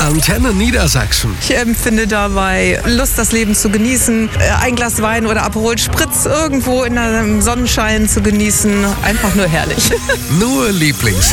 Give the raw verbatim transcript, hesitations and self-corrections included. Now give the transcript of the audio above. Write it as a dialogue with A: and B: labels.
A: Antenne Niedersachsen.
B: Ich empfinde dabei Lust, das Leben zu genießen, ein Glas Wein oder Aperol Spritz irgendwo in einem Sonnenschein zu genießen. Einfach nur herrlich.
A: Nur Lieblings